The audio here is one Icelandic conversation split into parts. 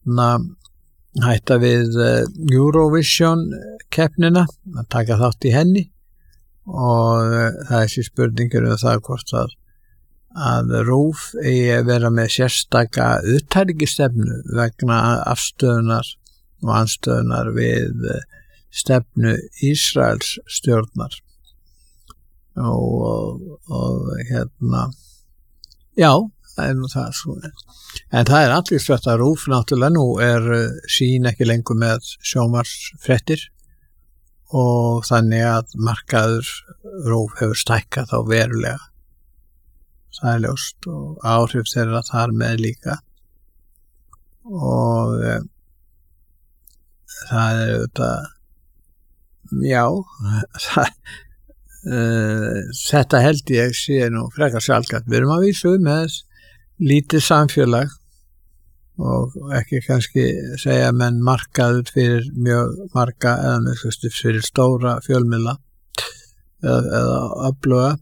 hætta við Eurovision keppnina, að taka þátt í henni og það er sér spurningur það hvort að RÚV eigi að vera með sérstaka utanríkisstefnu vegna afstöðunar og anstöðunar við stefnu Ísraels stjórnar og já, það er nú það svo. En það er allir svett að RÚV náttúrulega nú sín ekki lengur með sjónvarpsfréttir og þannig að markaður RÚV hefur stækkað þá verulega. Það er ljóst og áhrif þeirra þar með líka og það er auðvitað já, þetta held ég sé nú frekar sjálfgætt. Við erum að vísu með lítið samfélag og ekki kannski segja menn markaður fyrir mjög marga eða fyrir stóra fjölmiðla eða öfluga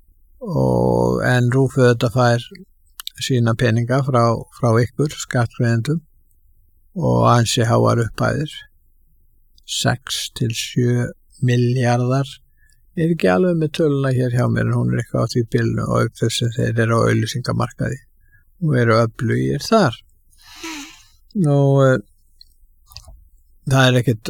en RÚV þetta fær sína peninga frá ykkur skattgreiðendum og ansi háar upphæðir 6 til 7 milljarðar ekki alveg með töluna hér hjá mér en hún eitthvað á því bilinu og auk þess að þeir eru á auglýsingamarkaði og eru öflugir þar og það er ekkert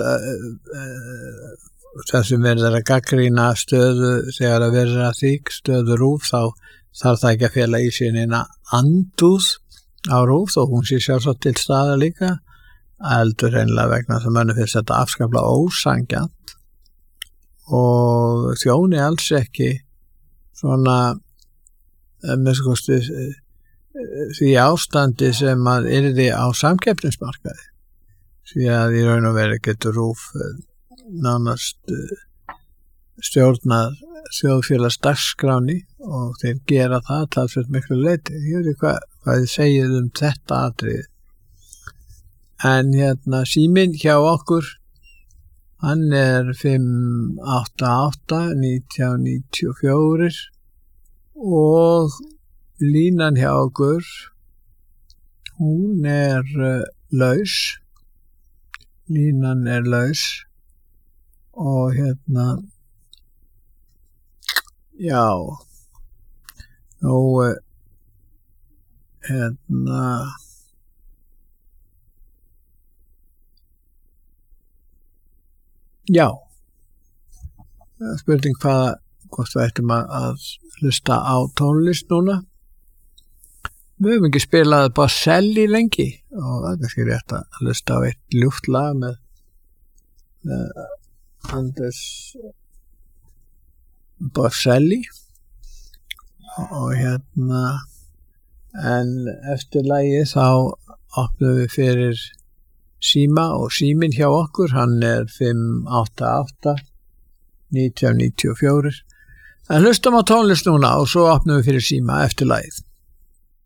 það sem verður að gagnrýna stöðu þegar að verður að þýk stöðu RÚV þá þarf það ekki að fela í sín eina andúð á RÚV þó hún sé sjálfsagt til staðar líka heldur hreinlega vegna þess að mönnum finnst þetta afskaplega ósanngjarnt og þjóni alls ekki svona með skosti því ástandi sem að yrði á samkeppnismarkaði því að í raun og veru getur RÚV nánast stjórnað þjóðfélagsdagsskráni og þeir gera það talsvert miklu leyti. Ég veit hvað þið segið þetta atriði. En síminn hjá okkur, hann 588-1994 og línan hjá okkur, hún laus. Línan laus og já, og já, spurning hvort við ættum að hlusta á tónlist núna. Við höfum ekki spilað Bocelli lengi og það er kannski rétt að hlusta á eitt ljúft lag með Anders Bocelli og en eftir lagið þá opnum við fyrir síma og síminn hjá okkur hann 588-1994 en hlustum á tónlist núna og svo opnum við fyrir síma eftir lagið.